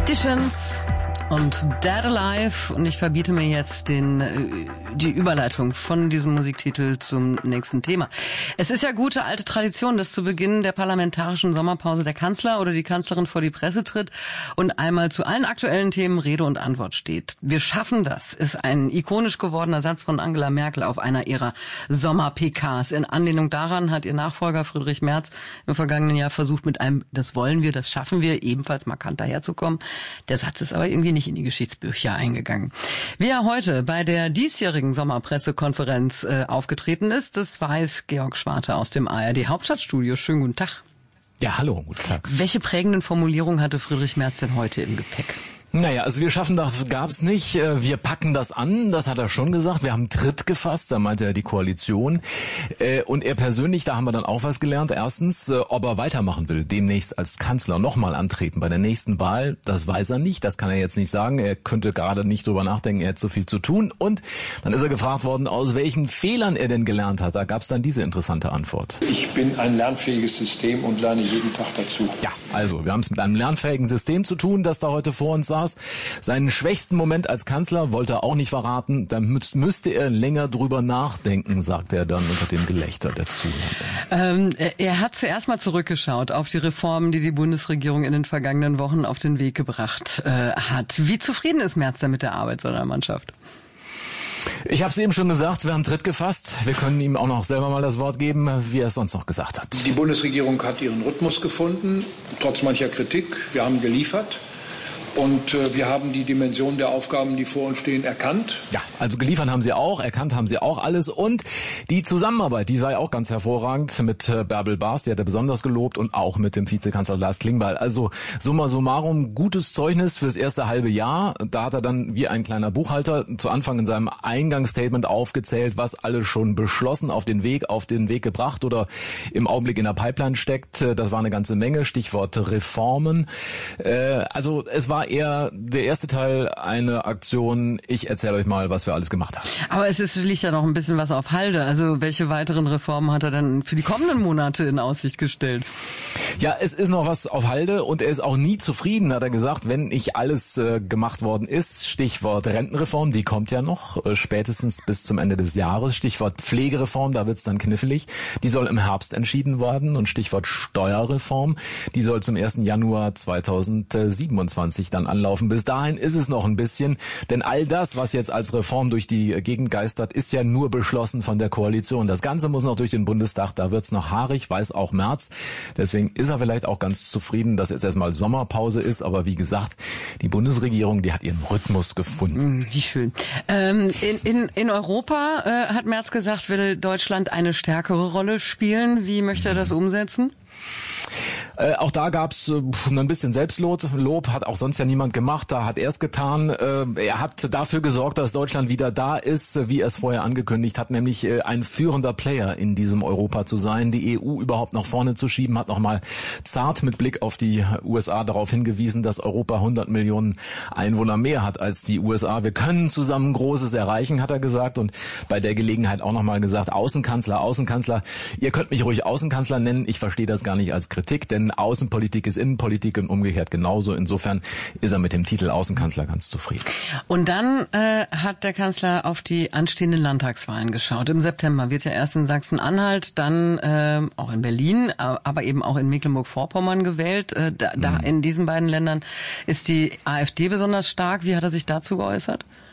Politicians und Dead Alive, und ich verbiete mir jetzt die Überleitung von diesem Musiktitel zum nächsten Thema. Es ist ja gute alte Tradition, dass zu Beginn der parlamentarischen Sommerpause der Kanzler oder die Kanzlerin vor die Presse tritt und einmal zu allen aktuellen Themen Rede und Antwort steht. Wir schaffen das ist ein ikonisch gewordener Satz von Angela Merkel auf einer ihrer Sommer-PKs. In Anlehnung daran hat ihr Nachfolger Friedrich Merz im vergangenen Jahr versucht, mit einem "Das wollen wir, das schaffen wir" ebenfalls markant daherzukommen. Der Satz ist aber irgendwie nicht in die Geschichtsbücher eingegangen. Wie er heute bei der diesjährigen Sommerpressekonferenz aufgetreten ist, das weiß Georg Schwarte aus dem ARD Hauptstadtstudio. Schönen guten Tag. Ja, hallo, guten Tag. Welche prägenden Formulierungen hatte Friedrich Merz denn heute im Gepäck? Naja, also wir schaffen das gab's nicht. Wir packen das an, das hat er schon gesagt. Wir haben Tritt gefasst, da meinte er die Koalition. Und er persönlich, da haben wir dann auch was gelernt. Erstens, ob er weitermachen will, demnächst als Kanzler nochmal antreten bei der nächsten Wahl, das weiß er nicht, das kann er jetzt nicht sagen. Er könnte gerade nicht drüber nachdenken, er hat so viel zu tun. Und dann ist er gefragt worden, aus welchen Fehlern er denn gelernt hat. Da gab's dann diese interessante Antwort. Ich bin ein lernfähiges System und lerne jeden Tag dazu. Ja, also wir haben es mit einem lernfähigen System zu tun, das da heute vor uns saß. Seinen schwächsten Moment als Kanzler wollte er auch nicht verraten. Da müsste er länger drüber nachdenken, sagte er dann unter dem Gelächter der Zuhörer. Er hat zuerst mal zurückgeschaut auf die Reformen, die die Bundesregierung in den vergangenen Wochen auf den Weg gebracht hat. Wie zufrieden ist Merz denn mit der Arbeit seiner Mannschaft? Ich habe es eben schon gesagt, wir haben Tritt gefasst. Wir können ihm auch noch selber mal das Wort geben, wie er es sonst noch gesagt hat. Die Bundesregierung hat ihren Rhythmus gefunden, trotz mancher Kritik. Wir haben geliefert. Und wir haben die Dimension der Aufgaben, die vor uns stehen, erkannt. Ja, also geliefert haben sie auch, erkannt haben sie auch alles. Und die Zusammenarbeit, die sei auch ganz hervorragend mit Bärbel Bas, die hat er besonders gelobt, und auch mit dem Vizekanzler Lars Klingbeil. Also summa summarum, gutes Zeugnis fürs erste halbe Jahr. Da hat er dann wie ein kleiner Buchhalter zu Anfang in seinem Eingangsstatement aufgezählt, was alles schon beschlossen, auf den Weg gebracht oder im Augenblick in der Pipeline steckt. Das war eine ganze Menge, Stichwort Reformen. Also es war eher der erste Teil eine Aktion, ich erzähle euch mal, was wir alles gemacht haben. Aber liegt ja noch ein bisschen was auf Halde. Also welche weiteren Reformen hat er denn für die kommenden Monate in Aussicht gestellt? Ja, es ist noch was auf Halde, und er ist auch nie zufrieden, hat er gesagt, wenn nicht alles gemacht worden ist. Stichwort Rentenreform, die kommt ja noch, spätestens bis zum Ende des Jahres. Stichwort Pflegereform, da wird's dann knifflig. Die soll im Herbst entschieden werden. Und Stichwort Steuerreform, die soll zum 1. Januar 2027 dann anlaufen. Bis dahin ist es noch ein bisschen, denn all das, was jetzt als Reform durch die Gegend geistert, ist ja nur beschlossen von der Koalition. Das Ganze muss noch durch den Bundestag, da wird's noch haarig, weiß auch Merz. Deswegen ist er vielleicht auch ganz zufrieden, dass jetzt erstmal Sommerpause ist, aber wie gesagt, die Bundesregierung, die hat ihren Rhythmus gefunden. Wie schön. In Europa, hat Merz gesagt, will Deutschland eine stärkere Rolle spielen. Wie möchte er das umsetzen? Auch da gab's ein bisschen Selbstlob, hat auch sonst ja niemand gemacht, da hat er es getan. Er hat dafür gesorgt, dass Deutschland wieder da ist, wie er es vorher angekündigt hat, nämlich ein führender Player in diesem Europa zu sein, die EU überhaupt nach vorne zu schieben, hat nochmal zart mit Blick auf die USA darauf hingewiesen, dass Europa 100 Millionen Einwohner mehr hat als die USA. Wir können zusammen Großes erreichen, hat er gesagt, und bei der Gelegenheit auch nochmal gesagt, Außenkanzler, ihr könnt mich ruhig Außenkanzler nennen, ich verstehe das gar nicht als Kritik, denn Außenpolitik ist Innenpolitik und umgekehrt genauso. Insofern ist er mit dem Titel Außenkanzler ganz zufrieden. Und dann hat der Kanzler auf die anstehenden Landtagswahlen geschaut. Im September wird ja erst in Sachsen-Anhalt, dann auch in Berlin, aber eben auch in Mecklenburg-Vorpommern gewählt. In diesen beiden Ländern ist die AfD besonders stark. Wie hat er sich dazu geäußert?